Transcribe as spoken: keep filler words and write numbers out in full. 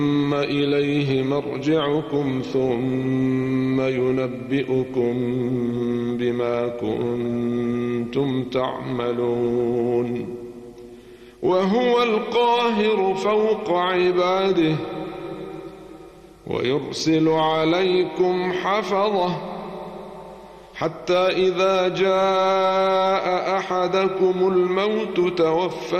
ثم إليه مرجعكم ثم ينبئكم بما كنتم تعملون وهو القاهر فوق عباده ويرسل عليكم حفظة حتى إذا جاء أحدكم الموت توفى